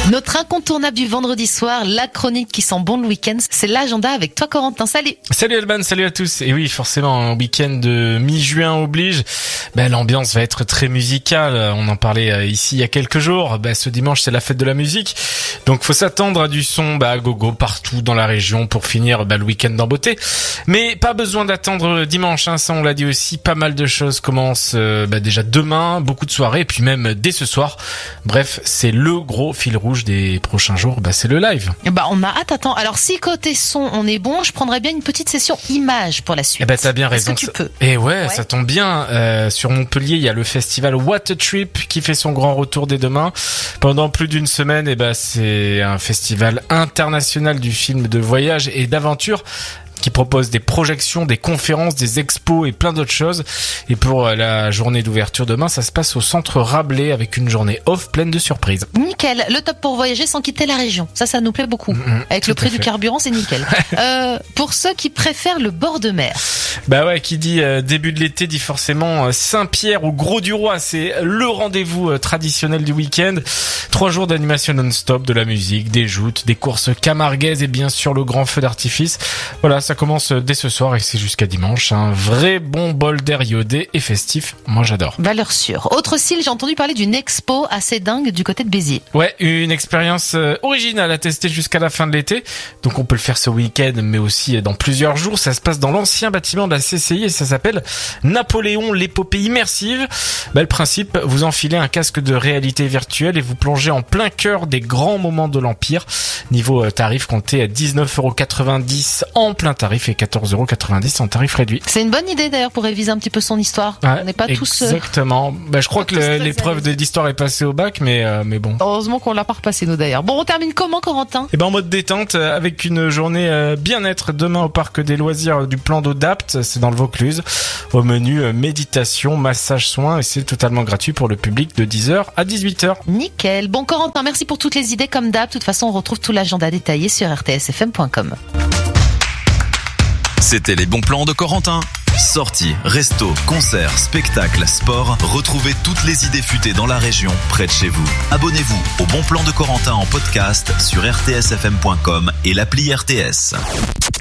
Notre incontournable du vendredi soir, la chronique qui sent bon le week-end, c'est l'agenda avec toi Corentin. Salut. Salut Alban, salut à tous. Et oui, forcément, un week-end de mi-juin oblige. L'ambiance va être très musicale. On en parlait ici il y a quelques jours. Ce dimanche, c'est la fête de la musique. Donc, faut s'attendre à du son gogo partout dans la région pour finir le week-end en beauté. Mais pas besoin d'attendre dimanche. Ça, on l'a dit aussi. Pas mal de choses commencent déjà demain. Beaucoup de soirées. Et puis même dès ce soir. Bref, c'est le gros fil rouge des prochains jours. C'est le live. On a hâte. Attends. Alors, si côté son, on est bon, je prendrais bien une petite session image pour la suite. T'as bien raison. Est-ce que tu peux? Et ouais, ça tombe bien. Sur Montpellier, il y a le festival What a Trip qui fait son grand retour dès demain. Pendant plus d'une semaine, c'est un festival international du film de voyage et d'aventure qui propose des projections, des conférences, des expos et plein d'autres choses. Et pour la journée d'ouverture demain, ça se passe au centre Rabelais avec une journée off pleine de surprises. Nickel, le top pour voyager sans quitter la région. Ça nous plaît beaucoup. Avec le prix du carburant, c'est nickel. Pour ceux qui préfèrent le bord de mer. Qui dit début de l'été dit forcément Saint-Pierre ou Grau-du-Roi. C'est le rendez-vous traditionnel du week-end. 3 jours d'animation non-stop, de la musique, des joutes, des courses camarguaises et bien sûr le grand feu d'artifice. Voilà, ça commence dès ce soir et c'est jusqu'à dimanche. Un vrai bon bol d'air iodé et festif. Moi, j'adore. Valeur sûre. Autre style, j'ai entendu parler d'une expo assez dingue du côté de Béziers. Ouais, une expérience originale à tester jusqu'à la fin de l'été. Donc, on peut le faire ce week-end, mais aussi dans plusieurs jours. Ça se passe dans l'ancien bâtiment de la CCI et ça s'appelle Napoléon, l'épopée immersive. Le principe, vous enfilez un casque de réalité virtuelle et vous plongez en plein cœur des grands moments de l'Empire. Niveau tarif, comptez à 19,90€ en plein tarif et 14,90€ en tarif réduit. C'est une bonne idée d'ailleurs pour réviser un petit peu son histoire. Ouais, on n'est pas tous... Exactement. Je crois que l'épreuve d'histoire est passée au bac, mais bon. Heureusement qu'on l'a pas repassé nous d'ailleurs. Bon, on termine comment Corentin ? En mode détente avec une journée bien-être demain au parc des loisirs du plan d'eau d'Apt, c'est dans le Vaucluse. Au menu méditation, massage, soins et c'est totalement gratuit pour le public de 10h à 18h. Nickel. Bon Corentin, merci pour toutes les idées comme d'hab. De toute façon, on retrouve tout l'agenda détaillé sur rtsfm.com. C'était les bons plans de Corentin. Sorties, restos, concerts, spectacles, sport. Retrouvez toutes les idées futées dans la région, près de chez vous. Abonnez-vous au Bon Plan de Corentin en podcast sur rtsfm.com et l'appli RTS.